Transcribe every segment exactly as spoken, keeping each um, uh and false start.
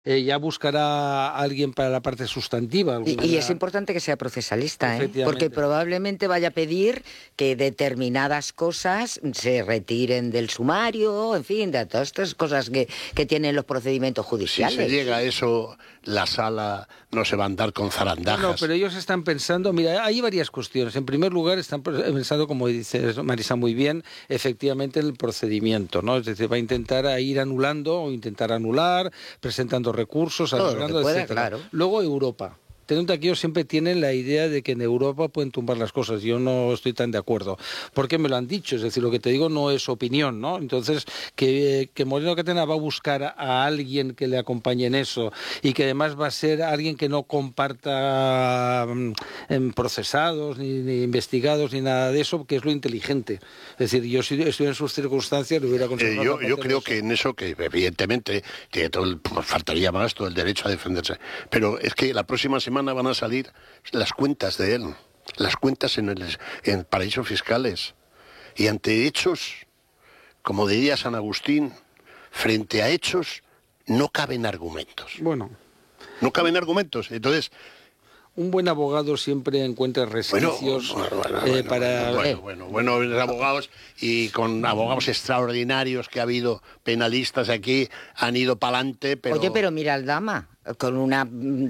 Eh, ya buscará a alguien para la parte sustantiva. Y, y es importante que sea procesalista, ¿eh? Porque probablemente vaya a pedir que determinadas cosas se retiren del sumario, en fin, de todas estas cosas que, que tienen los procedimientos judiciales. Si se llega a eso, la sala no se va a andar con zarandajas. No, pero ellos están pensando, mira, hay varias cuestiones. En primer lugar, están pensando, como dice Marisa muy bien, efectivamente en el procedimiento, ¿no? Es decir, va a intentar ir anulando o intentar anular, presentando recursos, arreglando, etcétera. Claro. Luego Europa. Teniendo aquí, ellos siempre tienen la idea de que en Europa pueden tumbar las cosas. Yo no estoy tan de acuerdo, porque me lo han dicho. Es decir, lo que te digo no es opinión, ¿no? Entonces, que, que Moreno Catena va a buscar a alguien que le acompañe en eso y que además va a ser alguien que no comparta en procesados, ni, ni investigados, ni nada de eso, que es lo inteligente. Es decir, yo si estuviera en sus circunstancias, lo hubiera conseguido. Eh, yo yo creo que en eso, que evidentemente tiene todo el, faltaría más todo el derecho a defenderse. Pero es que la próxima semana van a salir las cuentas de él, las cuentas en, el, en paraísos fiscales. Y ante hechos, como diría San Agustín, frente a hechos no caben argumentos. Bueno. No caben argumentos. Entonces, un buen abogado siempre encuentra resquicios bueno, bueno, bueno, eh, bueno, para... Bueno, bueno, bueno, bueno, abogados, y con abogados extraordinarios que ha habido, penalistas aquí, han ido para adelante, pero... Oye, pero mira al Dama, con una...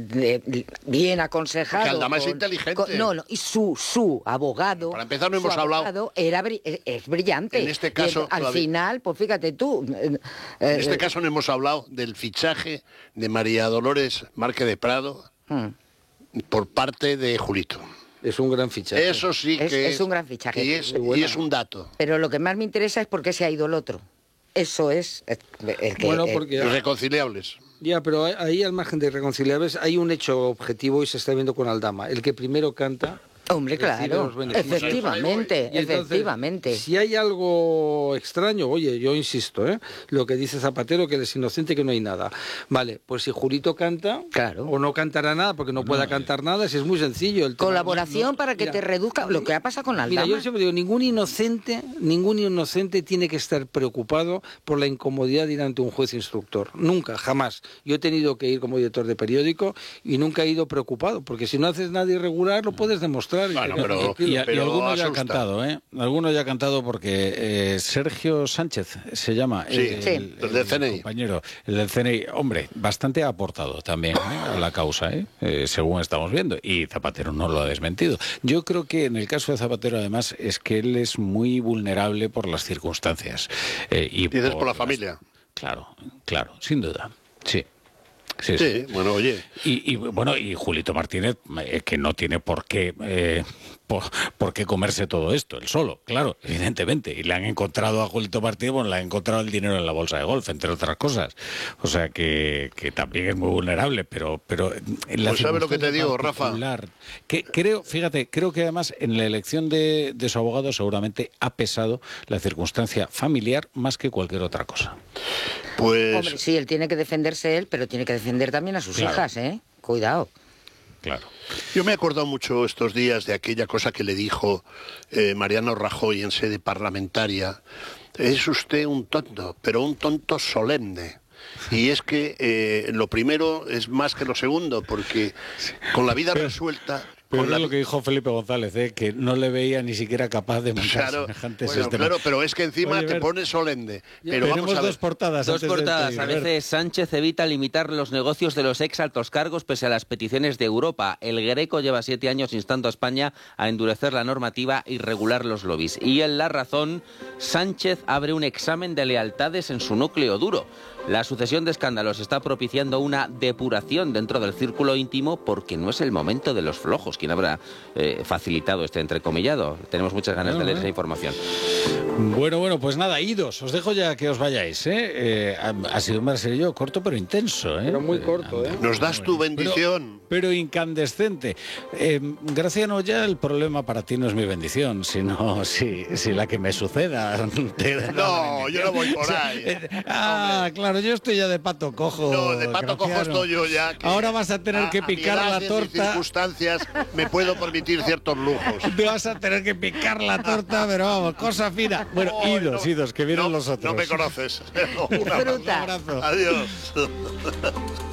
De, bien aconsejado... Porque el Dama con, es inteligente. Con, no, no, y su, su abogado... Para empezar no hemos hablado... Era, es brillante. En este caso... Y al todavía, final, pues fíjate tú... En eh, este eh, caso no hemos hablado del fichaje de María Dolores Márquez de Prado... Hmm. por parte de Julito. Es un gran fichaje. Eso sí que es, es, es un gran fichaje. Y es, y es un dato. Pero lo que más me interesa es por qué se ha ido el otro. Eso es el que... Bueno, porque... Los reconciliables. Ya, pero ahí al margen de irreconciliables hay un hecho objetivo y se está viendo con Aldama. El que primero canta... Hombre, claro, efectivamente, entonces, efectivamente. Si hay algo extraño, oye, yo insisto, ¿eh? Lo que dice Zapatero, que él es inocente, que no hay nada. Vale, pues si Julito canta, claro, o no cantará nada, porque no, no pueda no, cantar nada, es muy sencillo. El Colaboración tema, no, para que mira, te reduzca lo que ha pasado con Aldama. Mira, yo siempre digo, ningún inocente, ningún inocente tiene que estar preocupado por la incomodidad de ir ante un juez instructor. Nunca, jamás. Yo he tenido que ir como director de periódico y nunca he ido preocupado, porque si no haces nada irregular, lo puedes demostrar. Bueno, pero, y, y, pero y alguno ya ha cantado, ¿eh? Alguno ya ha cantado porque eh, Sergio Sánchez se llama, sí, el, sí. el, el, el del C N I. compañero, el del C N I. Hombre, bastante ha aportado también, ¿eh? a la causa, ¿eh? Eh, según estamos viendo, y Zapatero no lo ha desmentido. Yo creo que en el caso de Zapatero, además, es que él es muy vulnerable por las circunstancias. Eh, y ¿Dices por, por la las... familia? Claro, claro, sin duda, sí. Sí, sí, sí, bueno, oye. Y, y bueno, y Julito Martínez, eh, que no tiene por qué eh, por, por qué comerse todo esto, él solo, claro, evidentemente. Y le han encontrado a Julito Martínez, bueno, le han encontrado el dinero en la bolsa de golf, entre otras cosas. O sea que, que también es muy vulnerable, pero, pero en la pues sabe lo que te digo, Rafa. Que creo, fíjate, creo que además en la elección de, de su abogado seguramente ha pesado la circunstancia familiar más que cualquier otra cosa. Pues... Hombre, sí, él tiene que defenderse él, pero tiene que defender también a sus claro. hijas, ¿eh? Cuidado. Claro. Yo me he acordado mucho estos días de aquella cosa que le dijo eh, Mariano Rajoy en sede parlamentaria. Es usted un tonto, pero un tonto solemne. Y es que eh, lo primero es más que lo segundo, porque con la vida resuelta... Pero con es la... lo que dijo Felipe González, ¿eh? Que no le veía ni siquiera capaz de montar claro, semejantes bueno, sistemas. Claro, pero es que encima Oye, te ver, pone solemne. Pero tenemos vamos a ver. dos portadas. Dos portadas. A veces Sánchez evita limitar los negocios de los ex altos cargos pese a las peticiones de Europa. El Greco lleva siete años instando a España a endurecer la normativa y regular los lobbies. Y en La Razón, Sánchez abre un examen de lealtades en su núcleo duro. La sucesión de escándalos está propiciando una depuración dentro del círculo íntimo porque no es el momento de los flojos. ¿Quién habrá eh, facilitado este entrecomillado? Tenemos muchas ganas no, de leer no. esa información. Bueno, bueno, pues nada, idos, os dejo ya que os vayáis, ¿eh? eh ha, ha sido un marcello corto pero intenso, ¿eh? Pero muy corto, ¿eh? Nos das tu bendición. Pero, pero incandescente. Eh, Graciano, ya el problema para ti no es mi bendición, sino si, si la que me suceda. No, yo no voy por ahí. Ah, hombre. Claro, yo estoy ya de pato cojo. No, de pato Graciano. Cojo estoy yo ya. Que ahora vas a tener a, que picar a la torta. En circunstancias me puedo permitir ciertos lujos. Te vas a tener que picar la torta, pero vamos, cosa fina. Bueno, oh, idos, no, idos, que vienen no, los otros. No me conoces. Disfruta. Un abrazo. Adiós.